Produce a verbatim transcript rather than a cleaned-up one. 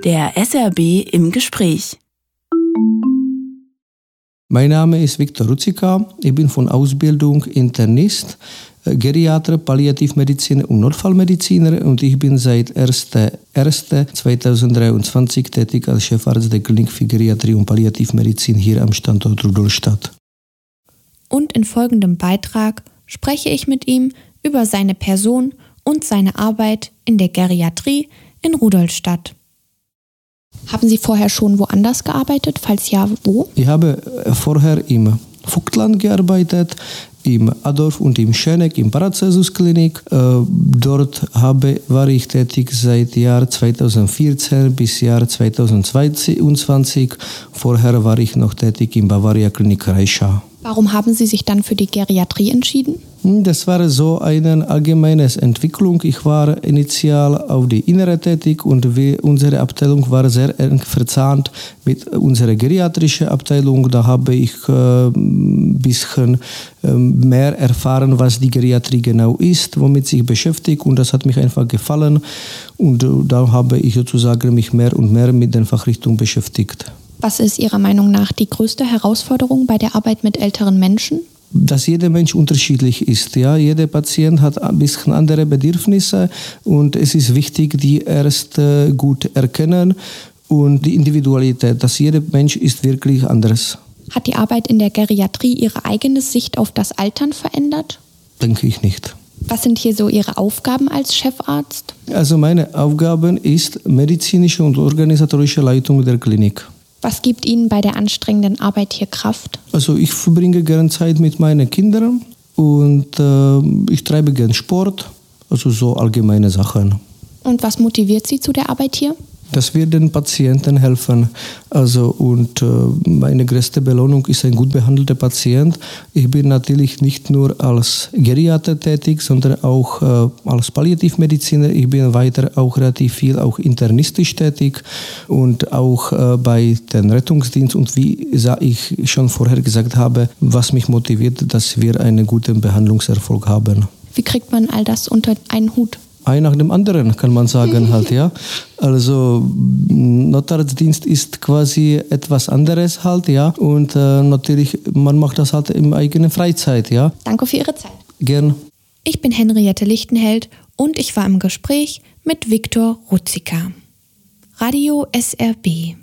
Der S R B im Gespräch. Mein Name ist Viktor Ruzicka. Ich bin von Ausbildung Internist, Geriater, Palliativmediziner und Notfallmediziner und ich bin seit erster erster zweitausenddreiundzwanzig tätig als Chefarzt der Klinik für Geriatrie und Palliativmedizin hier am Standort Rudolstadt. Und in folgendem Beitrag spreche ich mit ihm über seine Person und seine Arbeit in der Geriatrie in Rudolstadt. Haben Sie vorher schon woanders gearbeitet? Falls ja, wo? Ich habe vorher im Vogtland gearbeitet, im Adolf und im Schöneck, im Paracelsus-Klinik. Äh, dort habe, war ich tätig seit Jahr zweitausendvierzehn bis Jahr zweitausendzweiundzwanzig. Vorher war ich noch tätig im Bavaria-Klinik Reischau. Warum haben Sie sich dann für die Geriatrie entschieden? Das war so eine allgemeine Entwicklung. Ich war initial auf die Innere tätig und wir, unsere Abteilung war sehr eng verzahnt mit unserer geriatrischen Abteilung. Da habe ich äh, ein bisschen äh, mehr erfahren, was die Geriatrie genau ist, womit sich beschäftigt, und das hat mich einfach gefallen, und äh, da habe ich sozusagen mich mehr und mehr mit der Fachrichtung beschäftigt. Was ist Ihrer Meinung nach die größte Herausforderung bei der Arbeit mit älteren Menschen? Dass jeder Mensch unterschiedlich ist. Ja? Jeder Patient hat ein bisschen andere Bedürfnisse und es ist wichtig, die erst äh, gut erkennen, und die Individualität, dass jeder Mensch ist wirklich anders. Hat die Arbeit in der Geriatrie Ihre eigene Sicht auf das Altern verändert? Denke ich nicht. Was sind hier so Ihre Aufgaben als Chefarzt? Also meine Aufgaben ist medizinische und organisatorische Leitung der Klinik. Was gibt Ihnen bei der anstrengenden Arbeit hier Kraft? Also ich verbringe gerne Zeit mit meinen Kindern und äh, ich treibe gerne Sport, also so allgemeine Sachen. Und was motiviert Sie zu der Arbeit hier? Dass wir den Patienten helfen. Also, und äh, meine größte Belohnung ist ein gut behandelter Patient. Ich bin natürlich nicht nur als Geriater tätig, sondern auch äh, als Palliativmediziner. Ich bin weiter auch relativ viel auch internistisch tätig und auch äh, bei den Rettungsdienst. Und wie ich schon vorher gesagt habe, was mich motiviert, dass wir einen guten Behandlungserfolg haben. Wie kriegt man all das unter einen Hut? Ein nach dem anderen, kann man sagen halt, ja. Also Notarztdienst ist quasi etwas anderes halt, ja. Und äh, natürlich, man macht das halt in eigener Freizeit, ja. Danke für Ihre Zeit. Gern. Ich bin Henriette Lichtenheld und ich war im Gespräch mit Viktor Ruzicka. Radio S R B.